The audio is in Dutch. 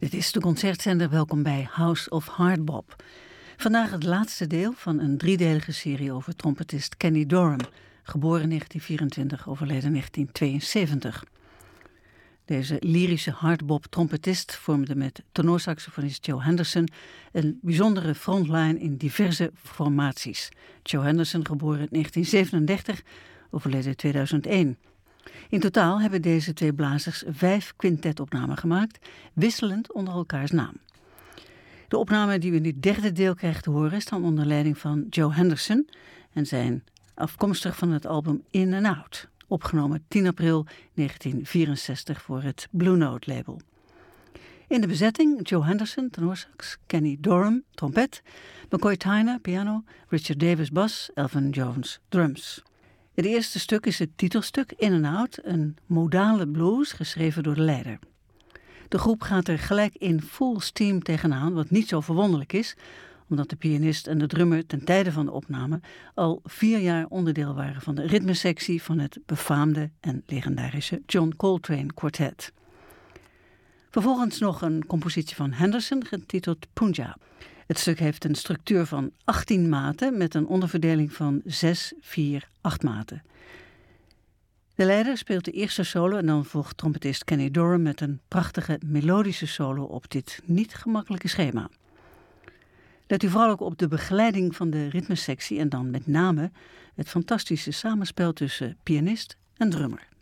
Dit is de concertzender. Welkom bij House of Hardbop. Vandaag het laatste deel van een driedelige serie over trompetist Kenny Dorham, geboren in 1924, overleden in 1972. Deze lyrische hardbop-trompetist vormde met tenorsaxofonist Joe Henderson een bijzondere frontline in diverse formaties. Joe Henderson, geboren in 1937, overleden in 2001. In totaal hebben deze twee blazers 5 quintetopnamen gemaakt, wisselend onder elkaars naam. De opnamen die we in dit derde deel krijgen te horen staan onder leiding van Joe Henderson en zijn afkomstig van het album In and Out, opgenomen 10 april 1964 voor het Blue Note label. In de bezetting Joe Henderson, tenorsax, Kenny Dorham, trompet, McCoy Tyner, piano, Richard Davis, bas, Elvin Jones, drums. Het eerste stuk is het titelstuk In and Out, een modale blues geschreven door de leider. De groep gaat er gelijk in full steam tegenaan, wat niet zo verwonderlijk is, omdat de pianist en de drummer ten tijde van de opname al 4 jaar onderdeel waren van de ritmesectie van het befaamde en legendarische John Coltrane Quartet. Vervolgens nog een compositie van Henderson getiteld Punjab. Het stuk heeft een structuur van 18 maten met een onderverdeling van 6, 4, 8 maten. De leider speelt de eerste solo en dan volgt trompetist Kenny Dorham met een prachtige melodische solo op dit niet gemakkelijke schema. Let u vooral ook op de begeleiding van de ritmesectie en dan met name het fantastische samenspel tussen pianist en drummer.